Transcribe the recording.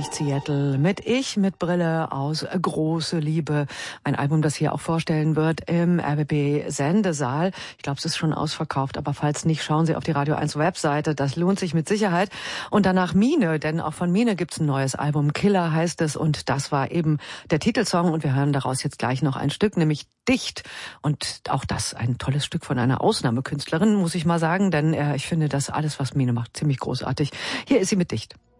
nicht Seattle mit Brille aus Große Liebe. Ein Album, das hier auch vorstellen wird im RBB Sendesaal. Ich glaube, es ist schon ausverkauft, aber falls nicht, schauen Sie auf die Radio 1 Webseite. Das lohnt sich mit Sicherheit. Und danach Mine, denn auch von Mine gibt's ein neues Album. Killer heißt es und das war eben der Titelsong und wir hören daraus jetzt gleich noch ein Stück, nämlich Dicht. Und auch das ein tolles Stück von einer Ausnahmekünstlerin, muss ich mal sagen, denn ich finde das alles, was Mine macht, ziemlich großartig. Hier ist sie mit Dicht.